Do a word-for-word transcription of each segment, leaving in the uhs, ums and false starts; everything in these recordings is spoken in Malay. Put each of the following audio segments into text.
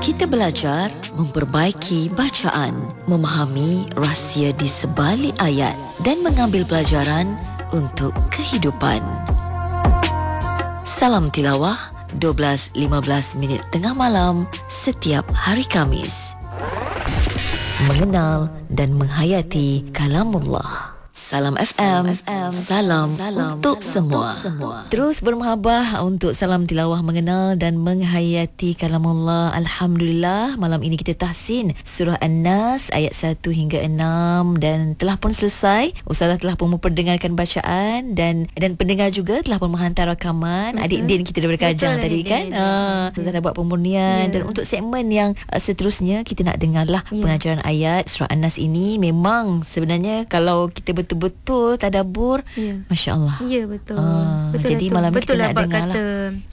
Kita belajar memperbaiki bacaan, memahami rahsia di sebalik ayat dan mengambil pelajaran untuk kehidupan. Salam tilawah, dua belas lima belas minit tengah malam setiap hari Khamis. Mengenal dan menghayati kalamullah. Salam F M, salam, salam untuk semua. semua. Terus bermahabah untuk salam tilawah mengenal dan menghayati kalamullah. Alhamdulillah, malam ini kita tahsin surah An-Nas ayat satu hingga enam dan telah pun selesai. Ustazah telah pun memperdengarkan bacaan dan dan pendengar juga telah pun menghantar rakaman. Uh-huh. Adik Din kita daripada Kajang tadi kan. Ah, Ustazah dah buat pemurnian, yeah. Dan untuk segmen yang uh, seterusnya kita nak dengarlah yeah. pengajaran ayat surah An-Nas ini. Memang sebenarnya kalau kita betul betul tadabbur, ya. Masya Allah. Ya, betul. Ah, betul jadi betul. malam ni betul kita lah, nak dengar lah.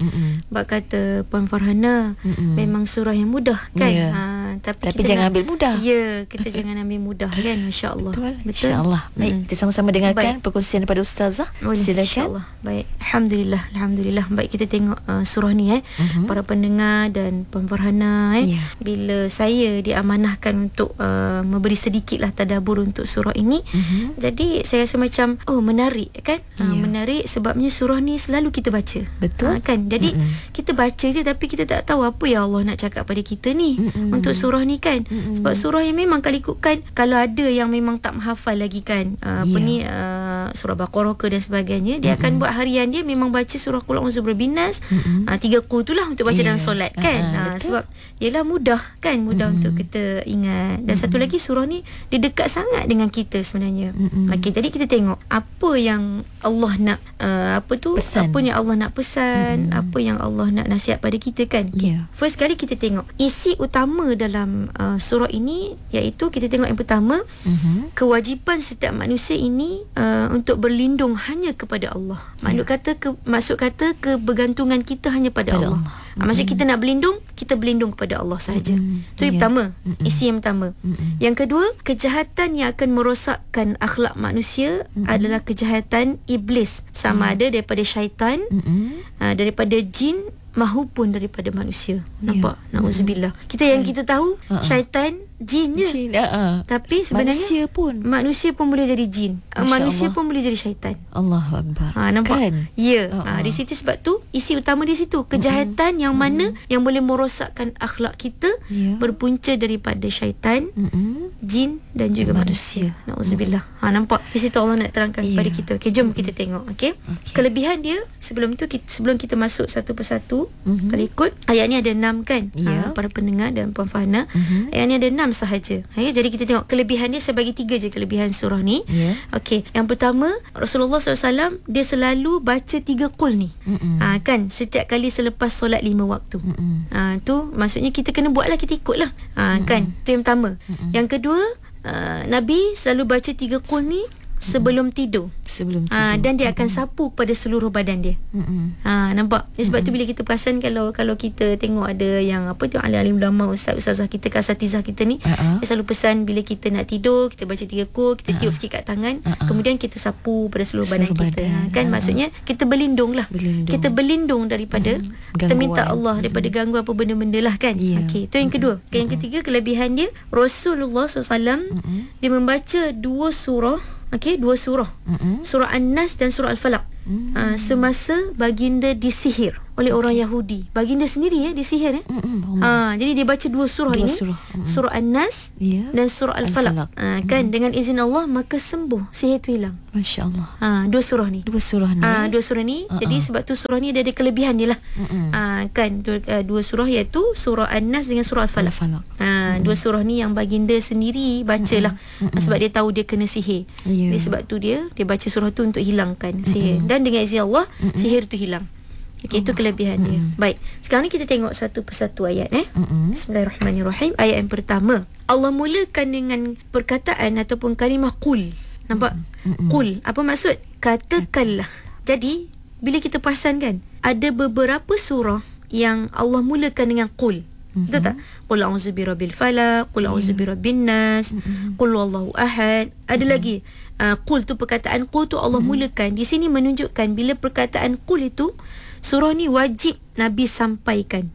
Bak kata Puan Farhana, Mm-mm. memang surah yang mudah kan. Ya. Ha, tapi tapi kita jangan nak, ambil mudah. Ya, kita jangan ambil mudah kan. Masya Allah. Betul. Betul. Insya Allah. Baik, Hmm. kita sama-sama dengarkan Baik. perkongsian daripada Ustazah. Oh, silakan. InsyaAllah. Baik. Alhamdulillah. Alhamdulillah. Baik, kita tengok uh, surah ni eh. Uh-huh. Para pendengar dan Puan Farhana eh. Ya. Bila saya diamanahkan untuk uh, memberi sedikitlah tadabbur untuk surah ini. Uh-huh. Jadi saya rasa macam oh menarik kan. Ya. Uh, menarik sebabnya surah ni selalu kita baca. Betul. Uh, kan. Jadi Mm-mm. kita baca je tapi kita tak tahu apa yang Allah nak cakap pada kita ni. Mm-mm. Untuk surah ni kan. Mm-mm. Sebab surah yang memang kalau ikutkan, kalau ada yang memang tak menghafal lagi kan, uh, apa Ya. ni uh, surah Baqarah ke dan sebagainya, dia Mm-mm. akan buat harian dia memang baca surah Qul a'udzu birabbin nas, uh, tiga qul itulah untuk baca Ya. dalam solat kan. Uh-huh, uh, sebab ialah mudah kan, mudah Mm-mm. untuk kita ingat. Dan Mm-mm. satu lagi surah ni dia dekat sangat dengan kita sebenarnya. Okey, jadi kita tengok apa yang Allah nak uh, apa tu Pesan. apa yang Allah nak pesan, Mm-mm. apa yang Allah nak nasihat pada kita kan. Okay. Ya. First kali kita tengok isi utama dalam uh, surah ini, iaitu kita tengok yang pertama, Mhm. kewajipan setiap manusia ini uh, untuk berlindung hanya kepada Allah. Maksud Ya. kata ke, maksud kata kebergantungan kita hanya pada Pada Allah. Allah. Mm-hmm. Maksud kita nak berlindung, kita berlindung kepada Allah sahaja. Mm-hmm. Itu yang Ya. pertama, Mm-mm. isi yang pertama. Mm-mm. Yang kedua, kejahatan yang akan merosakkan akhlak manusia Mm-mm. adalah kejahatan iblis, sama Mm. ada daripada syaitan, Mm-mm. uh, daripada jin mahupun daripada manusia. Nampak? Ya. Nauzubillah. Kita yang kita tahu Uh-uh. syaitan, jin je. Jin, uh-uh. Tapi sebenarnya manusia pun. manusia pun boleh jadi jin. Uh, Masya manusia Allah. pun boleh jadi syaitan. Allahu Akbar. Ha, nampak? Kan? Ya. Uh-uh. Ha, di situ sebab tu isi utama di situ, kejahatan mm-hmm. yang mana mm-hmm. yang boleh merosakkan akhlak kita, Ya. berpunca daripada syaitan, Mm-mm. jin dan juga manusia. Manusia. Nauzubillah. Ha, nampak? Di situ Allah nak terangkan Ya. kepada kita. Okey, jom kita tengok. Okey. Okey. Kelebihan dia sebelum tu kita, sebelum kita masuk satu persatu, Mhm. kalau ikut ayat ni ada enam kan? Ya. Ha, para pendengar dan Puan Fahana. Mhm. Ayat ni ada enam sahaja. Ha, jadi kita tengok kelebihan dia, saya bagi tiga je kelebihan surah ni. Ya. Okey, yang pertama, Rasulullah sallallahu alaihi wasallam dia selalu baca tiga qul ni. Mm-mm. Ha, kan, setiap kali selepas solat lima waktu. Mm-mm. Ha, tu maksudnya kita kena buatlah, kita ikutlah. Ha, kan, tu yang pertama. Mm-mm. Yang kedua, uh, Nabi selalu baca tiga qul ni sebelum tidur. Sebelum tidur. Ha, dan dia akan sapu kepada seluruh badan dia. Mm-mm. Ha, nampak? Jadi sebab tu bila kita perasan, kalau kalau kita tengok ada yang apa tu, alim-alim ulama, ustaz-ustazah kita, asatizah kita ni, Uh-uh. dia selalu pesan bila kita nak tidur, kita baca tiga qul, kita tiup sikit kat tangan, Uh-uh. kemudian kita sapu pada seluruh, Seluruh badan kita. badan. Ha, kan Uh-uh. maksudnya kita berlindung lah. Berlindung. Kita berlindung daripada Mm. kita minta Gangguan. Allah daripada gangguan apa benda-benda lah kan. Ya. Okey, tu yang kedua. Okay, yang ketiga kelebihan dia, Rasulullah sallallahu alaihi wasallam Mm-mm. dia membaca dua surah. Okey, dua surah. Mm-mm. Surah An-Nas dan surah Al-Falaq. Mm. Uh, semasa baginda disihir oleh orang Yahudi. Baginda sendiri eh disihir eh. Mm-mm. Ha, jadi dia baca dua surah Dua ini. surah. Mm-mm. Surah An-Nas Ya. dan surah Al-Falaq. Al-Falaq. Ha, kan dengan izin Allah maka sembuh, sihir tu hilang. Masya Allah. Ha, dua surah ni. Dua surah ni. Ah, dua surah ni. Uh-uh. Jadi sebab tu surah ni dia ada kelebihan dia lah. Mm-mm. Ah, kan dua, uh, dua surah iaitu surah An-Nas dengan surah Al-Falaq. Al-Falaq. Ha, dua surah ni yang baginda sendiri bacalah. Mm-mm. Sebab dia tahu dia kena sihir. Ya. Jadi sebab tu dia dia baca surah tu untuk hilangkan sihir. Dan dengan izin Allah sihir tu hilang. Okey, itu kelebihan dia. Baik. Sekarang ni kita tengok satu persatu ayat eh. Mm-mm. Bismillahirrahmanirrahim. Ayat yang pertama. Allah mulakan dengan perkataan ataupun kalimah qul. Nampak? Mm-mm. Qul. Apa maksud? Katakanlah. Jadi, bila kita perasan kan, ada beberapa surah yang Allah mulakan dengan qul. Betul tak? Qul a'udzu birabbil falaq, qul a'udzu birabbin nas, qul wallahu ahad. Ada lagi. Uh, qul tu perkataan qul tu Allah mulakan. Di sini menunjukkan bila perkataan qul itu, surah ni wajib Nabi sampaikan.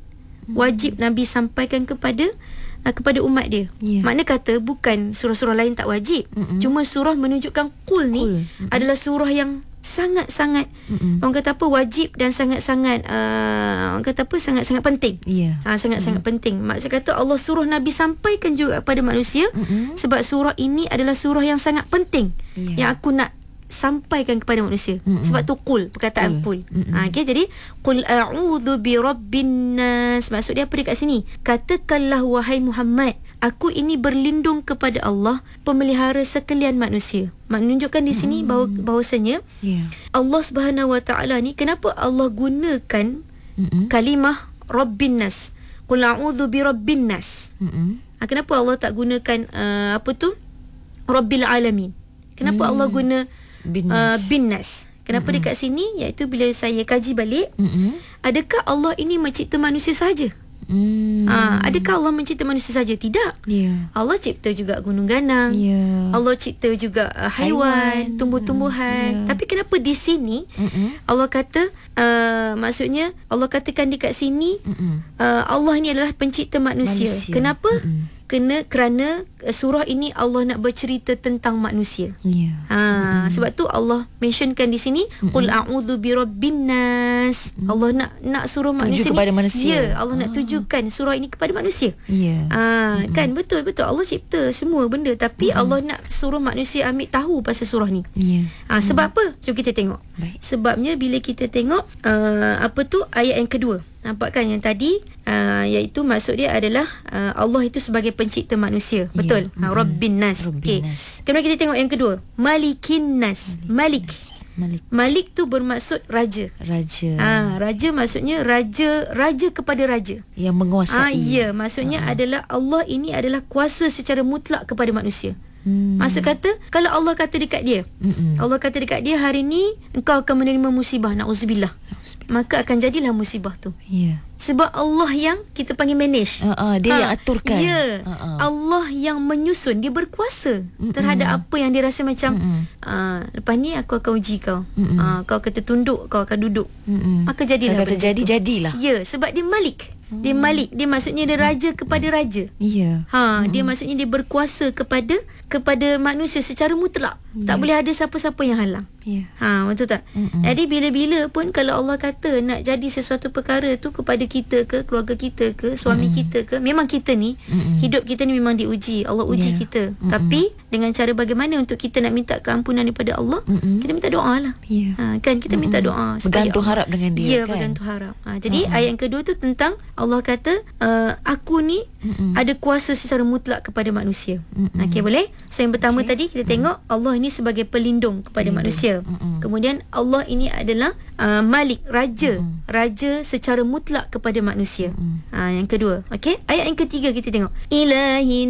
wajib Nabi sampaikan kepada uh, kepada umat dia. Ya. Makna kata bukan surah-surah lain tak wajib. Mm-mm. Cuma surah menunjukkan qul ni Qul. adalah surah yang sangat-sangat Mm-mm. orang kata apa wajib dan sangat-sangat uh, orang kata apa sangat-sangat penting. Ya. Ha, sangat-sangat penting. Maksud kata Allah suruh Nabi sampaikan juga kepada manusia. Mm-mm. Sebab surah ini adalah surah yang sangat penting. Ya. Yang aku nak sampaikan kepada manusia. Mm-mm. Sebab tu qul, perkataan qul. Ha, okay, jadi qul a'udzu birabbin nas. Maksud dia apa dekat sini? Katakanlah wahai Muhammad, aku ini berlindung kepada Allah, pemelihara sekalian manusia. Menunjukkan di sini bahawa bahawasanya Ya. Allah Subhanahu Wa Taala ni, kenapa Allah gunakan Mm-mm. kalimah Rabbin Nas? Qul a'udzu birabbin nas. Mm-mm. Ha, kenapa Allah tak gunakan uh, apa tu? Rabbil alamin. Kenapa Hmm. Allah guna Bin uh, nas. bin nas? Kenapa Mm-mm. dekat sini? Iaitu bila saya kaji balik, Mm-mm. adakah Allah ini mencipta manusia saja? Mm. Ha, adakah Allah mencipta manusia saja? Tidak. Ya. Allah cipta juga gunung ganang. Ya. Allah cipta juga uh, haiwan, Haiwan. tumbuh-tumbuhan. Mm, ya. Tapi kenapa di sini Mm-mm. Allah kata uh, maksudnya Allah katakan dekat sini Mm-mm. uh, Allah ni adalah pencipta manusia. Manusia. Kenapa? Mm-mm. Kena kerana uh, surah ini Allah nak bercerita tentang manusia. Ya. Ha, mm-hmm. sebab tu Allah mentionkan di sini qul a'udzu birabbin nas. Mm-hmm. Allah nak nak suruh Tuju manusia kepada ni, manusia. Ya, Allah nak tujukan surah ini kepada manusia. Ya. Ha, mm-hmm. kan betul betul Allah cipta semua benda, tapi mm-hmm. Allah nak suruh manusia ambil tahu pasal surah ni. Ya. Ha, sebab apa? Jom kita tengok. Baik. Sebabnya bila kita tengok uh, apa tu ayat yang kedua. Nampak kan yang tadi uh, iaitu maksud dia adalah uh, Allah itu sebagai pencipta manusia. Ya. Betul? Ha, Mm-mm. Rabbin nas. Rabbin Okey. nas. Kemudian kita tengok yang kedua, Malikin nas. Malik. Malik. Malik tu bermaksud raja. Raja. Ah, raja maksudnya raja raja kepada raja. Yang Ah, menguasai. ya, maksudnya adalah Allah ini adalah kuasa secara mutlak kepada manusia. Hmm. Maksud kata kalau Allah kata dekat dia, Mm-mm. Allah kata dekat dia, hari ni engkau akan menerima musibah, na'udzubillah, Nauzubillah. maka akan jadilah musibah tu. Ya. Sebab Allah yang kita panggil manage. Uh, uh, dia Ha, yang aturkan. Ya. Uh-uh. Allah yang menyusun, dia berkuasa Mm-mm. terhadap apa yang dia rasa macam Mm-mm. uh, lepas ni aku akan uji kau. Mm-mm. Uh, kau kata tunduk, kau akan duduk. Mm-mm. Maka jadilah Kalau kata benda jadi, tu. jadilah. Ya, sebab dia Malik. Dia Malik, dia maksudnya dia raja kepada raja. Ya. Ha, mm-hmm. dia maksudnya dia berkuasa kepada kepada manusia secara mutlak. Ya. Tak boleh ada siapa-siapa yang halang. Ya. Ha, betul tak? Mm-mm. Jadi bila-bila pun kalau Allah kata nak jadi sesuatu perkara tu kepada kita ke, keluarga kita ke, suami Mm-mm. kita ke, memang kita ni Mm-mm. hidup kita ni memang diuji. Allah uji Ya. kita. Mm-mm. Tapi dengan cara bagaimana untuk kita nak minta keampunan daripada Allah? Mm-mm. Kita minta doa lah. Ya. Ha, kan kita minta Mm-mm. doa supaya Bergantung Allah- harap dengan dia, Ya, kan? bergantung harap. Ha, jadi Mm-mm. ayat yang kedua tu tentang Allah kata uh, aku ni Mm-mm. ada kuasa secara mutlak kepada manusia. Mm-mm. Okey, boleh? So yang pertama Okey. tadi kita tengok Allah ini sebagai pelindung kepada Pelindung. manusia. Mm-mm. Kemudian Allah ini adalah uh, Malik, raja, Mm-mm. raja secara mutlak kepada manusia. Mm-mm. Ha, yang kedua. Okey, ayat yang ketiga kita tengok. Ilahin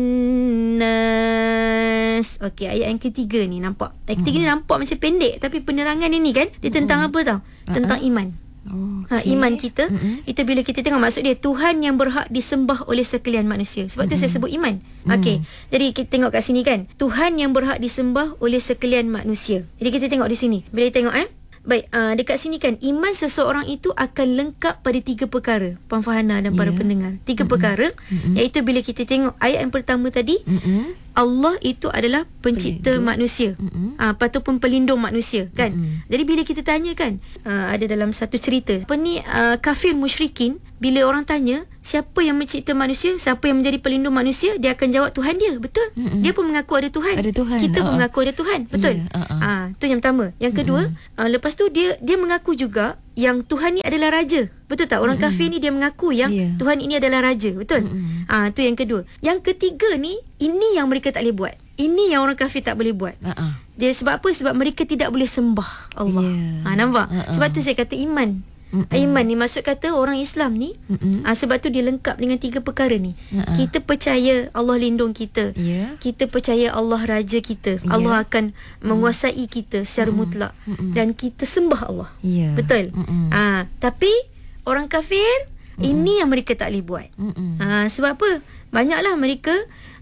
nas. Okey, ayat yang ketiga ni nampak. Ayat ketiga ni nampak macam pendek, tapi penerangan ini kan dia tentang apa tau? Tentang iman. Oh, Ha, okey. iman kita. Mm-mm. Itu bila kita tengok maksud dia Tuhan yang berhak disembah oleh sekalian manusia. Sebab tu saya sebut iman. Okey. Jadi kita tengok kat sini kan. Tuhan yang berhak disembah oleh sekalian manusia. Jadi kita tengok di sini. Bila kita tengok eh baik, uh, dekat sini kan iman seseorang itu akan lengkap pada tiga perkara. Puan Fahana dan para Ya. pendengar. Tiga perkara Mm-mm. iaitu bila kita tengok ayat yang pertama tadi, Mm-mm. Allah itu adalah pencipta Pelindung. manusia. Mm-mm. Ah, ataupun pelindung manusia kan. Mm-mm. Jadi bila kita tanya kan, uh, ada dalam satu cerita. Apa ni uh, kafir musyrikin bila orang tanya siapa yang mencipta manusia, siapa yang menjadi pelindung manusia, dia akan jawab Tuhan dia. Betul? Mm-mm. Dia pun mengaku ada Tuhan. Ada Tuhan, Kita pun uh-uh. mengaku ada Tuhan. Betul? Ya, uh-uh. Ah, tu yang pertama. Yang kedua, uh, lepas tu dia dia mengaku juga yang Tuhan ni adalah raja. Betul tak? Orang Mm-mm. kafir ni dia mengaku yang Ya. Tuhan ini adalah raja. Betul? Mm-mm. Ah, tu yang kedua. Yang ketiga ni, ini yang mereka tak boleh buat. Ini yang orang kafir tak boleh buat. Uh-uh. Dia sebab apa? Sebab mereka tidak boleh sembah Allah. Ya. Ha, nampak? Uh-uh. Sebab tu saya kata iman. Mm-mm. Iman ni maksud kata orang Islam ni, Mm-mm. ha, sebab tu dia lengkap dengan tiga perkara ni. Uh-uh. Kita percaya Allah lindung kita. Ya. Kita percaya Allah raja kita. Ya. Allah akan menguasai kita secara Mm-mm. mutlak. Mm-mm. Dan kita sembah Allah. Ya. Betul? Mm-mm. Ha, tapi orang kafir, ini yang mereka tak boleh buat. Mm-mm. Ha, sebab apa? Banyaklah mereka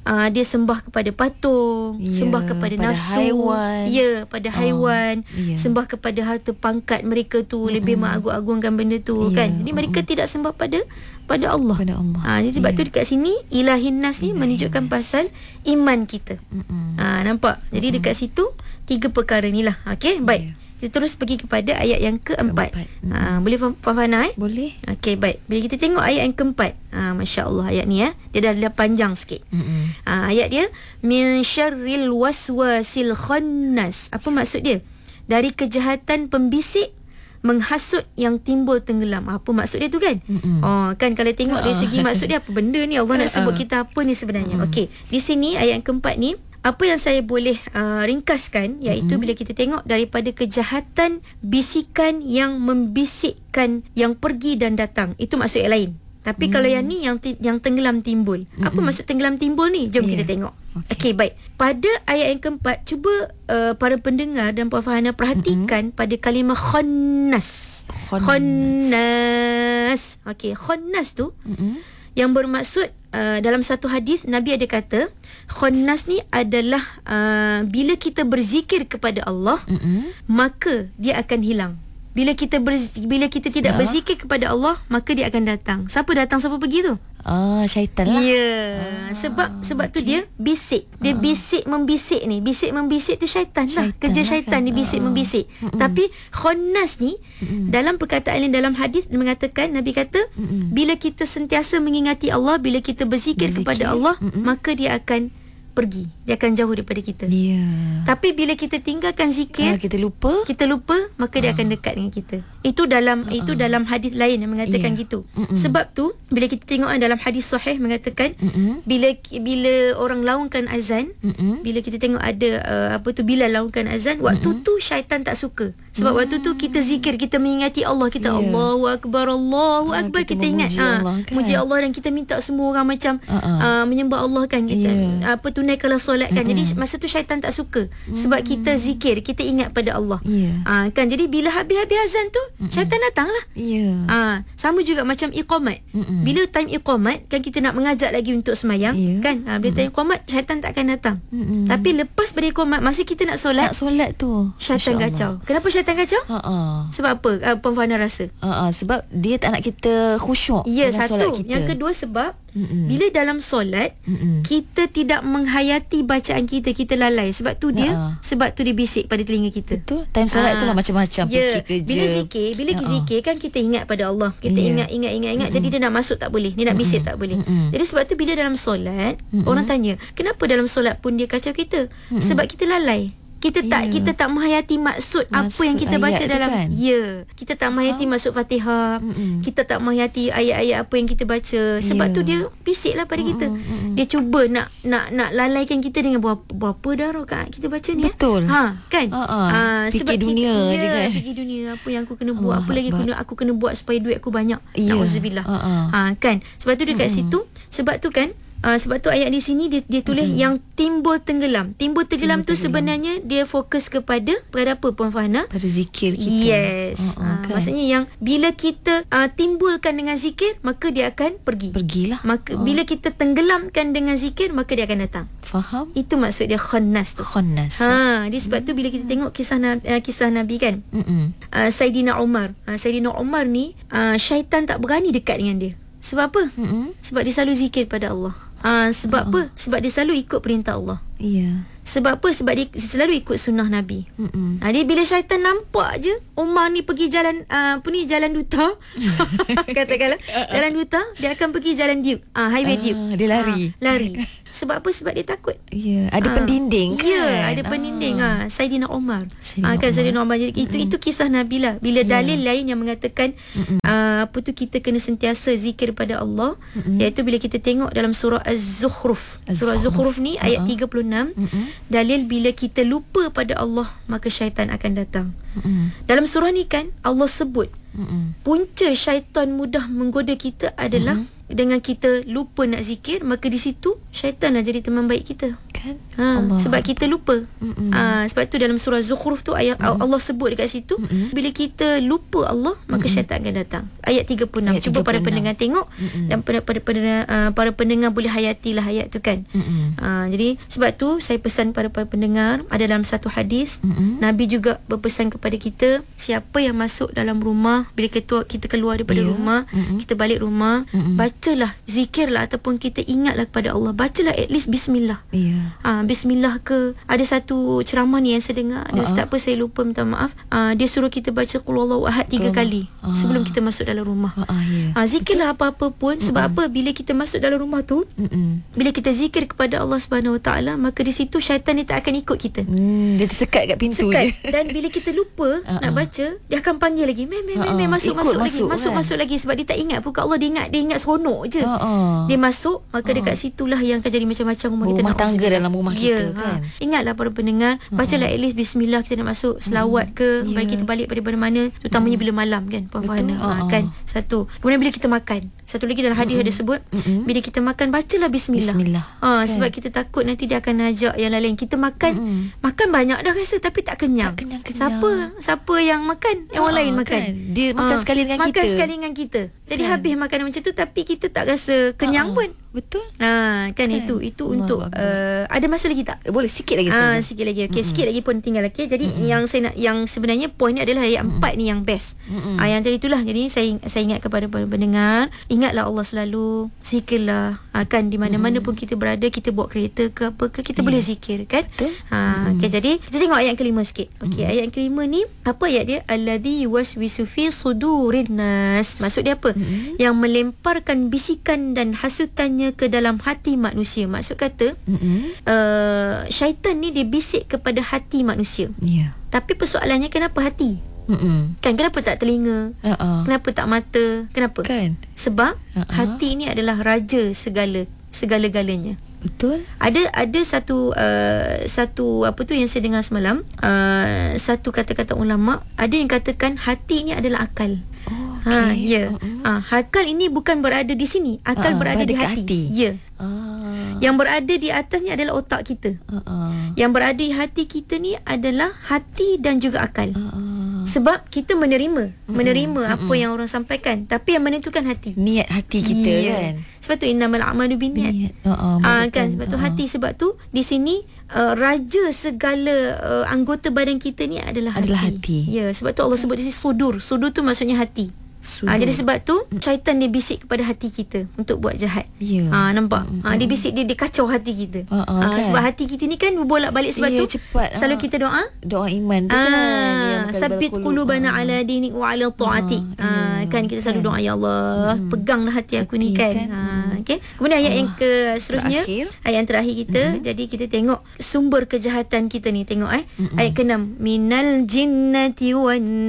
uh, dia sembah kepada patung, Ya, sembah kepada pada nafsu, haiwan. ya, pada haiwan, ya. sembah kepada harta pangkat mereka tu, mm-hmm. lebih mengagung-agungkan benda tu, Ya, kan. Jadi mereka mm-mm. tidak sembah pada pada Allah. Pada Allah. Ha, jadi sebab Ya. tu dekat sini ilahin nas ni Ilahin menunjukkan nas. pasal iman kita. Mm-mm. Ha, nampak? Jadi Mm-mm. dekat situ tiga perkara ni lah. Okey, baik. Ya. Kita terus pergi kepada ayat yang keempat. Keempat. Ha, boleh faham, faham Fana, eh? Boleh. Okey, baik. Bila kita tengok ayat yang keempat, ha, Masya Allah ayat ni, ya. Dia dah, dah panjang sikit. Mm-mm. Ha, ayat dia, min syarril waswasil khannas. Apa maksud dia? Dari kejahatan pembisik menghasut yang timbul tenggelam. Apa maksud dia tu, kan? Mm-mm. Oh, kan kalau tengok dari segi maksud dia, apa benda ni Allah nak sebut kita apa ni sebenarnya. Mm-mm. Okey, di sini ayat yang keempat ni, apa yang saya boleh uh, ringkaskan iaitu mm-hmm. bila kita tengok daripada kejahatan bisikan yang membisikkan yang pergi dan datang. Itu maksud yang lain. Tapi mm. kalau yang ni yang ti- yang tenggelam timbul. Mm-hmm. Apa maksud tenggelam timbul ni? Jom yeah. kita tengok. Okey, okay, baik. Pada ayat yang keempat, cuba uh, para pendengar dan Puan Farhana perhatikan mm-hmm. pada kalimah khannas. Khannas. Khannas. Okey, khannas tu mm-hmm. yang bermaksud uh, dalam satu hadis Nabi ada kata khannas ni adalah uh, bila kita berzikir kepada Allah, Mm-mm. maka dia akan hilang. Bila kita ber, bila kita tidak Ya. berzikir kepada Allah, maka dia akan datang. Siapa datang, siapa pergi tu? Ah, syaitan lah. Ya, yeah. sebab sebab okay. tu dia bisik. Dia uh. bisik membisik ni. Bisik membisik tu syaitan, syaitan lah. Kerja syaitan lah, kan? Dia bisik uh. membisik. Mm-mm. Tapi khannas ni Mm-mm. dalam perkataan yang dalam hadis mengatakan, Nabi kata, Mm-mm. bila kita sentiasa mengingati Allah, bila kita berzikir, berzikir. kepada Allah, Mm-mm. maka dia akan pergi. Dia akan jauh daripada kita. Ya. Tapi bila kita tinggalkan zikir, Ah, kita lupa, kita lupa, maka dia Ah. akan dekat dengan kita. Itu dalam uh-uh. itu dalam hadis lain yang mengatakan Yeah. gitu. Mm-mm. Sebab tu bila kita tengok dalam hadis sahih mengatakan Mm-mm. bila bila orang laungkan azan, Mm-mm. bila kita tengok ada uh, apa tu Bilal laungkan azan, waktu Mm-mm. tu syaitan tak suka. Sebab mm. waktu tu kita zikir, kita mengingati Allah, kita Yeah. Allahu akbar, Allahu Ah, akbar, kita kita, ingat memuji ah Allah, kan? muji Allah, dan kita minta semua orang macam Uh-uh. uh, menyembah Allah, kan, kita Yeah. apa tunaikanlah solat, kan. Mm-mm. Jadi masa tu syaitan tak suka sebab kita zikir, kita ingat pada Allah. Ya. Ah, kan, jadi bila habis-habis azan tu, Mm-mm. syaitan datang lah. Ya. Ah, sama juga macam iqamat. Mm-mm. Bila time iqamat, kan kita nak mengajak lagi untuk semayang, Ya. kan. Ah, bila time iqamat, syaitan tak akan datang. Mm-mm. Tapi lepas pada iqamat, masa kita nak solat, Nak solat tu, syaitan Masya kacau. Allah. Kenapa syaitan kacau? Ha-ha. Sebab apa? Uh, Puan Fahana rasa. Ha-ha. Sebab dia tak nak kita khusyuk Ya, dalam solat satu. kita. Yang kedua sebab Mm-mm. bila dalam solat, Mm-mm. kita tidak menghayati bacaan kita, kita lalai. Sebab tu dia, Ha-ha. sebab tu dia bisik pada telinga kita. Betul. Time solat Ah, tu lah macam-macam, ya. pergi kerja. Bila zikir, bila Ha-ha. zikir kan kita ingat pada Allah. Kita Ya. ingat ingat ingat ingat. Jadi dia nak masuk tak boleh, dia nak bisik tak boleh. Mm-mm. Jadi sebab tu bila dalam solat, Mm-mm. orang tanya, kenapa dalam solat pun dia kacau kita? Mm-mm. Sebab kita lalai. Kita tak Ya. kita tak menghayati maksud, apa Maksud yang kita baca ayat tu, dalam, kan? ya. Kita tak menghayati maksud Fatihah. Mm-mm. Kita tak menghayati ayat-ayat apa yang kita baca. Sebab Ya. tu dia bisiklah pada kita. Mm-mm. Dia cuba nak nak nak lalaikan kita dengan berapa, berapa dah rakaat kita baca ni. Betul. Ha, kan? Ha-ha. Ah, Fikir sebab dunia kita, je, ya, kan? fikir dunia, apa yang aku kena buat, Allah apa lagi Akbar. kena aku kena buat supaya duit aku banyak. Ya. Nauzubillah. Ha-ha. Ha, kan? Sebab tu dekat Mm-mm. situ, sebab tu kan Uh, sebab tu ayat di sini dia, dia tulis Mm-mm. yang timbul tenggelam. Timbul tenggelam Timbul tu tenggelam. sebenarnya dia fokus kepada pada apa, Puan Fahana? Pada zikir kita. Yes. Ha-ha, Uh, kan? Maksudnya yang bila kita uh, timbulkan dengan zikir, maka dia akan pergi. Pergilah. Maka Ha. bila kita tenggelamkan dengan zikir, maka dia akan datang. Faham? Itu maksud dia khannas tu. Khannas. Ha, dia sebab tu bila kita tengok kisah Nabi, uh, kisah Nabi kan, Mm-mm. uh, Saidina Umar. Uh, Saidina Umar ni uh, syaitan tak berani dekat dengan dia. Sebab apa? Mm-mm. Sebab dia selalu zikir pada Allah. Uh, sebab Uh-uh. apa? Sebab dia selalu ikut perintah Allah. Ya. Sebab apa? Sebab dia selalu ikut sunnah Nabi. Mm-mm. Ha, dia bila syaitan nampak je Umar ni pergi jalan uh, apa ni jalan duta katakanlah jalan duta, dia akan pergi jalan Duke, ah, highway Ah, Duke. dia lari. Ah, lari. Sebab apa? Sebab dia takut. Ya, ada Ah, pendinding kan? Ya, ada pendinding. Ah, Saidina Umar. Saidina Ah, kan Umar. Saidina Umar. Jadi itu itu kisah Nabi lah. Bila Ya. dalil lain yang mengatakan ah, apa tu kita kena sentiasa zikir pada Allah, Mm-mm. iaitu bila kita tengok dalam surah Az-Zukhruf. Surah Az-Zukhruf ni ayat Uh-uh. tiga puluh enam. Mm-mm. Dalil bila kita lupa pada Allah, maka syaitan akan datang. Mm-mm. Dalam surah ni kan Allah sebut Mm-mm. punca syaitan mudah menggoda kita adalah dengan kita lupa nak zikir, maka di situ syaitanlah jadi teman baik kita. Kan? Ha, Allah. sebab kita lupa. Ha, sebab tu dalam surah Zukhruf tu ayat Mm-mm. Allah sebut dekat situ, Mm-mm. bila kita lupa Allah, maka Mm-mm. syaitan akan datang. Ayat tiga puluh enam. Ayat Cuba para tiga puluh enam. pendengar tengok. Mm-mm. Dan para, para, pendengar, uh, para pendengar boleh hayatilah ayat tu kan. Mm-mm. Ha, jadi sebab tu saya pesan pada para pendengar, ada dalam satu hadis, Mm-mm. Nabi juga berpesan kepada kita, siapa yang masuk dalam rumah, bila kita, kita keluar daripada Ya. rumah, Mm-mm. kita balik rumah, Mm-mm. bacalah, zikirlah ataupun kita ingatlah kepada Allah. Bacalah at least bismillah. Ya. Ah, bismillah ke. Ada satu ceramah ni yang saya dengar, ada Uh-uh. ustaz apa saya lupa, minta maaf. Ah, dia suruh kita baca qul huwallahu ahad tiga Qul kali Ah. sebelum kita masuk dalam rumah. Ah, ah, ya. Ah, zikirlah apa-apa pun. Sebab apa? Bila kita masuk dalam rumah tu, Mm-mm. bila kita zikir kepada Allah Subhanahu Wa Taala, maka di situ syaitan ni tak akan ikut kita. Hmm, dia tersekat kat pintu Sekat. je. Dan bila kita lupa Uh-uh. nak baca, dia akan panggil lagi. Mem mem mem, Uh-uh. masuk Ikut masuk lagi, masuk masuk kan? masuk lagi, sebab dia tak ingat pun kat Allah, dia ingat dia ingat seronok je. Uh-uh. Dia masuk, maka Uh-uh. dekat situlah yang akan jadi macam-macam rumah kita. Rumah nak tangga usahakan. dalam rumah Ya, kita, kan? ha. Ingatlah para pendengar, bacalah at least bismillah kita nak masuk, selawat ke, Ya. baik kita balik daripada mana, terutamanya bila malam kan, Puan Betul. Fahana. Ha, Uh-uh. kan? Satu. Kemudian bila kita makan, satu lagi dalam hadis ada sebut, Mm-mm. bila kita makan bacalah bismillah. Bismillah. Ha, Kan? sebab kita takut nanti dia akan ajak yang lain. Kita makan, Mm-mm. makan banyak dah rasa tapi tak kenyang. Tak kenyang-kenyang. Siapa siapa yang makan, yang orang Ha, lain makan. kan? Dia makan sekali dengan makan kita. sekali dengan kita. Jadi Kan? habis makanan macam tu tapi kita tak rasa kenyang Ha-ha. pun. Betul. Ha, kan, Kan? itu itu Allah untuk Akbar. uh, ada masa lagi tak? Boleh sikit lagi Ah, saja. sikit lagi. Okey, sikit lagi pun tinggal. Okey. Jadi Mm-mm. yang saya nak, yang sebenarnya poin ni adalah ayat empat ni yang best. Mm-mm. Ah, yang tadi itulah. Jadi saya saya ingat kepada para pendengar, ingatlah Allah selalu, zikirlah. Ah, kan di mana-mana pun kita berada, kita bawa kereta ke apa ke, kita Ya. boleh zikir kan? Betul. Ha, okey, jadi kita tengok ayat yang kelima sikit. Okey, ayat yang kelima ni apa ayat dia? Alladzi yuwaswisu fi sudurin nas. Maksud dia apa? Mm-mm. Yang melemparkan bisikan dan hasutannya ke dalam hati manusia. Maksud kata, Mm-mm. uh, syaitan ni dia bisik kepada hati manusia. Ya. Tapi persoalannya, kenapa hati? Mm-mm. Kan, kenapa tak telinga? Uh-uh. Kenapa tak mata? Kenapa? Kan? Sebab Uh-uh. hati ni adalah raja segala segala-galanya. Betul. Ada ada satu uh, satu apa tu yang saya dengar semalam, uh, satu kata-kata ulama, ada yang katakan hati ni adalah akal. Oh, Ha, okey. ya. Uh-uh. Ha, akal ini bukan berada di sini. Akal Uh-uh, berada berada di kat hati. hati. Ya. Ah. Yang berada di atasnya adalah otak kita. Uh-uh. Yang berada di hati kita ni adalah hati dan juga akal. Uh-uh. Sebab kita menerima, menerima Mm-mm. apa yang orang sampaikan, tapi yang menentukan hati. Niat hati kita Ya. kan. Sebab tu innamal a'malu binniat. Niat. Uh-uh, Ah, betul. kan, sebab tu Uh-uh. hati. Sebab tu di sini uh, raja segala uh, anggota badan kita ni adalah hati. Adalah hati. Ya, sebab tu Allah sebut di sini sudur. Sudur tu maksudnya hati. Ah, jadi sebab tu syaitan dia bisik kepada hati kita untuk buat jahat. Ya. Ah, nampak? Mm-mm. Ah, dia bisik, dia, dia kacau hati kita. Ah, ah, Ah, kan? sebab hati kita ni kan berbolak-balik, sebab Ya, tu cepat. selalu Ah. kita doa, Doa iman tu kan. Ah, sabit qulubana Ah. ala dinik wa ala taati. Ah, Ah, ya, kan kita selalu kan. doa, ya Allah, Mm. peganglah hati aku Hati ni kan. kan. Ah, okey. Kemudian ayat Ah, yang ke seterusnya, terakhir. ayat yang terakhir kita. Jadi kita tengok sumber kejahatan kita ni. Tengok eh. Mm-mm. Ayat keenam, minal jinnati wan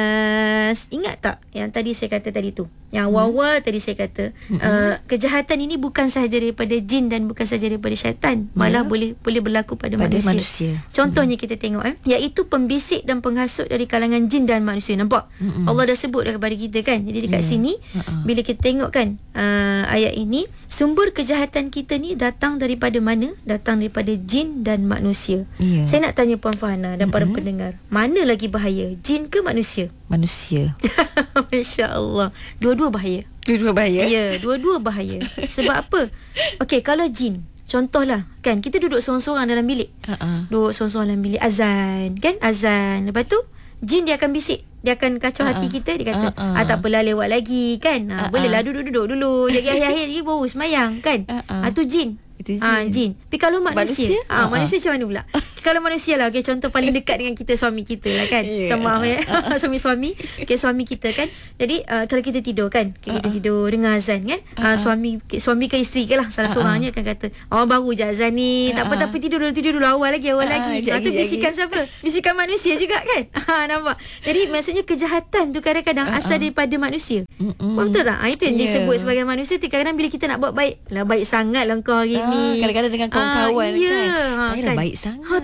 nas. Ingat tak yang tadi saya kata tadi tu? Yang wawa tadi saya kata, uh, kejahatan ini bukan sahaja daripada jin dan bukan sahaja daripada syaitan, malah Ya. boleh boleh berlaku pada, Pada manusia. manusia. Contohnya kita tengok eh, iaitu pembisik dan penghasut dari kalangan jin dan manusia. Nampak? Mm-mm. Allah dah sebut dah kepada kita kan. Jadi dekat Ya. sini Uh-uh. bila kita tengok kan uh, ayat ini, sumber kejahatan kita ni datang daripada mana? Datang daripada jin dan manusia. Ya. Saya nak tanya Puan Fahana dan para Mm-mm. pendengar, mana lagi bahaya, jin ke manusia? Manusia. Masya-Allah. Dua-dua bahaya. Dua-dua bahaya. Ya, dua-dua bahaya. Sebab apa? Okey, kalau jin, contohlah kan, kita duduk seorang-seorang dalam bilik. Uh-uh. Duduk seorang-seorang dalam bilik, azan kan, azan. Lepas tu jin dia akan bisik, dia akan kacau Uh-uh. hati kita. Dia kata, Uh-uh. ah, tak apalah, lewat lagi kan. Ah, Uh-uh. bolehlah duduk-duduk dulu. Jadi akhir-akhir lagi baru semayang kan. Uh-uh. Ah, tu jin. Itu jin. Ah, jin. Tapi kalau manusia, Manusia? ah, Uh-uh. manusia macam mana pula? Kalau manusia lah, okay, contoh paling dekat dengan kita, suami kita lah kan. Yeah. Yeah. Maaf ya. Suami-suami. Okay, suami kita kan. Jadi uh, kalau kita tidur kan, okay, kita Uh-uh. tidur dengar azan kan. Uh, Uh-uh. suami suami ke isteri ke lah, salah Uh-uh. seorangnya akan kata, oh baru je azan ni. Tak apa, Uh-uh. tak apa, tidur dulu, tidur dulu, awal lagi, awal Uh-uh, lagi. sekejap Ah, tu lagi, bisikan lagi. siapa? Bisikan manusia juga kan. Ha, nampak? Jadi maksudnya kejahatan tu kadang-kadang Uh-uh. asal daripada manusia. Mm-mm. Betul tak? Ha, itu yang Yeah. disebut sebagai manusia. Kadang-kadang bila kita nak buat baik, lah baik sangat lah kau hari Ah, ni. kadang-kadang dengan kawan-kawan Ah, ya. kan. Ha, Saya dah baik sangat. Ha, tak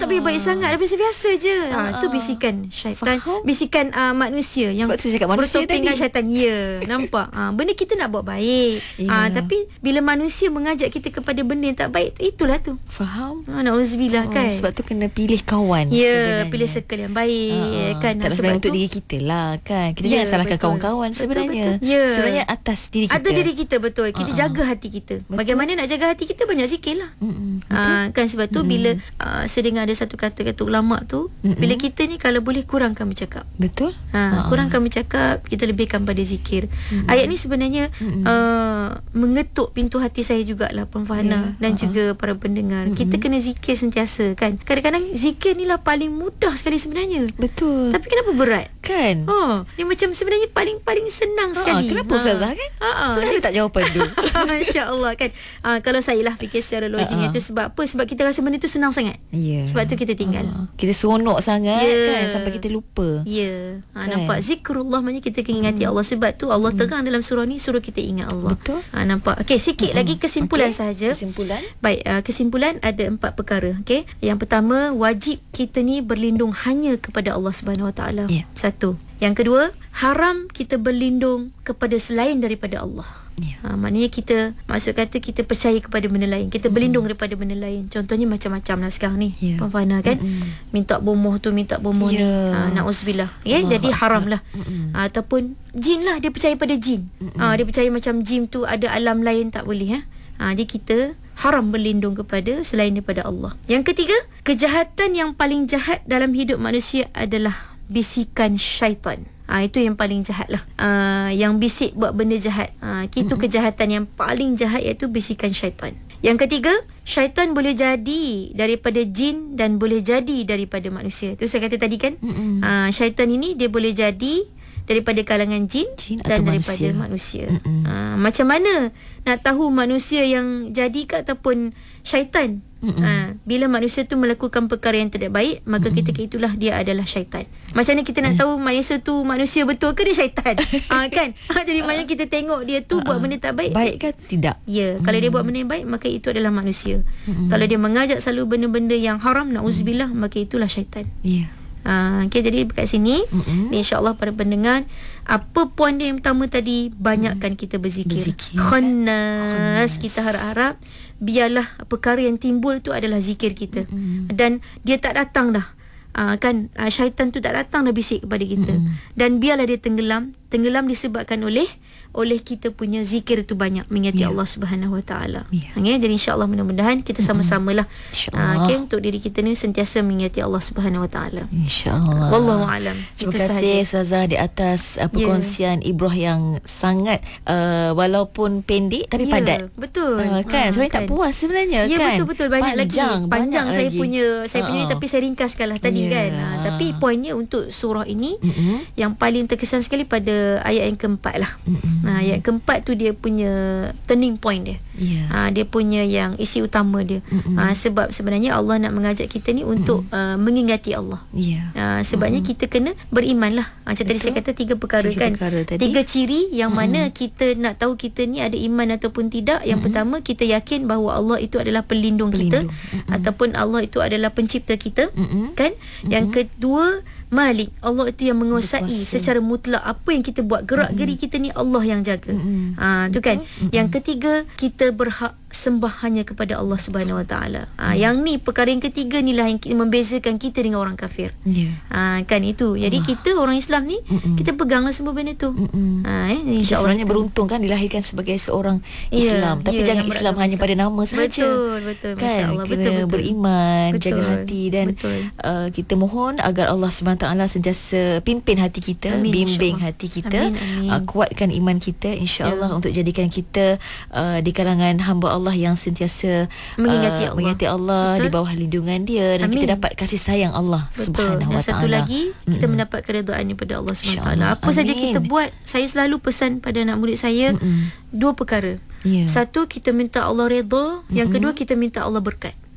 tapi baik sangat, biasa-biasa je. Ha, Ah. tu bisikan syaitan, Faham. bisikan uh, manusia yang Sebab tu saya cakap manusia bertopeng dengan tadi. syaitan. Ya, nampak. Ha, benda kita nak buat baik. Ha, Ya. tapi bila manusia mengajak kita kepada benda yang tak baik, itulah tu. Faham? Ha, na'udzubillah, Hmm, kan. Sebab tu kena pilih kawan Ya, sebenarnya. pilih circle yang baik, Ah, kan. tak Sebab sebenarnya untuk tu diri kita lah, kan. Kita Ya, jangan salahkan betul. kawan-kawan Betul, sebenarnya. betul. Ya. Sebenarnya atas diri kita. ada diri kita, betul. Kita Ah, ah. jaga hati kita. Betul. Bagaimana nak jaga hati kita? Banyak zikir lah. Mm-mm. Ah, kan sebab tu bila uh, saya dengar ada satu kata kata ulama tu, Mm-mm. bila kita ni kalau boleh kurangkan bercakap. Betul? Ha, Ah. kurangkan bercakap, kita lebihkan pada zikir. Mm-mm. Ayat ni sebenarnya Mm-mm. uh, mengetuk pintu hati saya jugalah, Puan Fahana, Ya, dan ah, juga para pendengar. Mm-mm. Kita kena zikir sentiasa, kan. Kadang-kadang zikir ni lah paling mudah sekali sebenarnya. Betul. Tapi kenapa berat? Kan? Oh, ni macam sebenarnya paling-paling senang Ah, sekali. kenapa Ustazah, kan? Ha, ha. Senang letak jawapan tu. Masya-Allah, kan. Ah, kalau saya lah fikir secara logiknya Ah, ah. tu sebab apa? Sebab kita rasa benda tu senang sangat. Ya. Sebab tu kita tinggal. Ah, kita seronok sangat, Ya. kan, sampai kita lupa. Ya, ha, Kan? nampak zikrullah maknanya kita kena ingati Allah. Sebab tu Allah terang dalam surah ni suruh kita ingat Allah. Betul. Ha, nampak. Okey, sikit lagi kesimpulan Okey, sahaja. kesimpulan. Baik, uh, kesimpulan ada empat perkara. Okey. Yang pertama, wajib kita ni berlindung hanya kepada Allah Subhanahu Wa Taala. Ya. Satu. Yang kedua, haram kita berlindung kepada selain daripada Allah. Ya. Ha, maknanya kita, maksud kata kita percaya kepada benda lain, kita berlindung daripada benda lain. Contohnya macam-macam lah sekarang ni, Ya. Puan Fahana, kan. Mm-mm. Minta bomoh tu, minta bomoh ni. Ya. Ha, na'udzubillah. Ya, Allah jadi haram lah. Mm-mm. Ha, ataupun jin lah, dia percaya pada jin. Ha, dia percaya macam jin tu ada alam lain, tak boleh. Ha, ha jadi kita haram berlindung kepada selain daripada Allah. Yang ketiga, kejahatan yang paling jahat dalam hidup manusia adalah bisikan syaitan. Ah, itu yang paling jahat lah. Ah, yang bisik buat benda jahat. Ah, itu mm-hmm. kejahatan yang paling jahat, iaitu bisikan syaitan. Yang ketiga, syaitan boleh jadi daripada jin dan boleh jadi daripada manusia. Itu saya kata tadi, kan. Mm-mm. Ah, syaitan ini dia boleh jadi daripada kalangan jin, Jin dan atau daripada manusia. manusia. Mm-mm. Ah, macam mana nak tahu manusia yang jadi ke ataupun syaitan? Ha, bila manusia tu melakukan perkara yang tidak baik, maka Mm-mm. ketika itulah dia adalah syaitan. Macam mana kita nak tahu manusia tu manusia betul ke dia syaitan? ha, kan? Ha, jadi maknanya kita tengok dia tu buat benda tak baik. Baik ke tidak? Ya, kalau dia buat benda yang baik, maka itu adalah manusia. Mm-mm. Kalau dia mengajak selalu benda-benda yang haram, na'udzubillah, maka itulah syaitan. Ya. Ha, okay, jadi kat sini, Mm-mm. ni insya-Allah para pendengar, apa poin dia yang pertama tadi, banyakkan kita berzikir. Berzikir. Khannas, Khannas. kita harap-harap biarlah perkara yang timbul tu adalah zikir kita. Mm-mm. Dan dia tak datang dah. Uh, kan uh, syaitan tu tak datang dah bisik kepada kita. Mm-mm. Dan biarlah dia tenggelam. Tenggelam disebabkan oleh oleh kita punya zikir tu banyak mengingati Ya. Allah Subhanahu Wa Taala. Ya. Okay, jadi insya-Allah mudah-mudahan kita sama-samalah InsyaAllah. uh, okay, untuk diri kita ni sentiasa mengingati Allah Subhanahu Wa Taala. InsyaAllah. Wallahu a'lam. Terima Itu kasih sahaja. Ustazah di atas uh, perkongsian Ibrah yang sangat uh, walaupun pendek tapi Ya, padat. betul. Uh, kan? Ah, Sebenarnya tak kan. puas sebenarnya, Ya, kan? betul-betul banyak panjang, lagi. Panjang banyak saya lagi. punya saya punya ni, Ha-ha. tapi saya ringkaskanlah tadi, Ya. kan. Ha, tapi poinnya untuk surah ini, Mm-mm. yang paling terkesan sekali pada ayat yang keempat lah. Mm-mm. Ha, ayat keempat tu dia punya turning point dia. Ya. Ha, dia punya yang isi utama dia. Mm-mm. Ha, sebab sebenarnya Allah nak mengajak kita ni untuk uh, mengingati Allah. Ya. Ha, sebabnya mm-hmm. kita kena beriman lah. Ha, macam tadi saya kata tiga perkara, Tiga kan. perkara tadi. Tiga ciri yang Mm-hmm. mana kita nak tahu kita ni ada iman ataupun tidak. Yang mm-hmm. pertama, kita yakin bahawa Allah itu adalah pelindung, Pelindung. kita. Mm-hmm. Ataupun Allah itu adalah pencipta kita. Mm-mm. Kan. Mm-hmm. Yang kedua, Malik, Allah itu yang menguasai Berkuasa. secara mutlak apa yang kita buat. Gerak geri kita ni Allah yang jaga. Mm-mm. Ha, tu kan. Mm-mm. Yang ketiga, kita berhak sembah hanya kepada Allah Subhanahu Wa Taala. Ha, yang ni perkara yang ketiga ni lah yang ki- membezakan kita dengan orang kafir. Ya. Ha, kan itu. Jadi kita orang Islam ni, Mm-mm. kita peganglah semua benda tu. Mm-mm. Ha, eh, Kita insya-Allah sebenarnya itu. beruntung, kan, dilahirkan sebagai seorang Ya, Islam. Tapi ya, jangan yang Islam beragama hanya Islam. pada nama sahaja. Betul, betul, Kan, masya-Allah. kena Betul, betul. beriman, Betul, jaga hati, dan betul. uh, kita mohon agar Allah subhanahu wa taala sentiasa pimpin hati kita, Amin, bimbing insya-Allah. hati kita, Amin, amin. Uh, kuatkan iman kita, insya-Allah, Ya. untuk jadikan kita uh, di kalangan hamba Allah yang sentiasa Mengingati uh, Allah. mengingati Allah, Betul. di bawah lindungan dia, dan Amin. kita dapat kasih sayang Allah Betul. subhanahu Dan wa taala. satu lagi, kita Mm-mm. mendapat keredoan daripada Allah Subhanahu Wa InsyaAllah. Taala. Apa saja Amin. kita buat, saya selalu pesan pada anak murid saya, Mm-mm. dua perkara. Ya. Satu, kita minta Allah redha. Yang kedua, kita minta Allah berkat.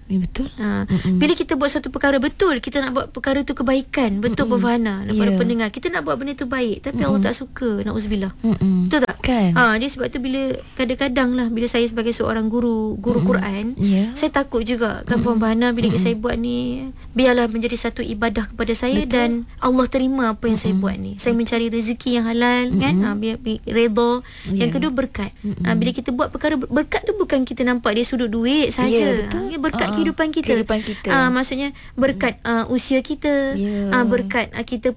Ya, betul. Ha, bila kita buat satu perkara betul, kita nak buat perkara tu kebaikan, betul Puan Farhana daripada Ya. pendengar. Kita nak buat benda tu baik tapi Allah tak suka, nauzubillah. Mm-mm. Betul tak? Kan? Ha, jadi sebab tu bila kadang-kadang lah bila saya sebagai seorang guru guru Quran, Ya. saya takut juga kan Puan Farhana bila saya buat ni, biarlah menjadi satu ibadah kepada saya. Betul. Dan Allah terima apa yang saya buat ni. Saya mencari rezeki yang halal kan, ha, biar, biar redha. Ya. Yang kedua berkat. Ha, bila kita buat perkara berkat tu bukan kita nampak dia sudut duit saja. Ya, betul. Ha, berkat Ah, kehidupan kita. kehidupan kita. Ah, maksudnya berkat uh, usia kita, Ya. ah, berkat uh, kita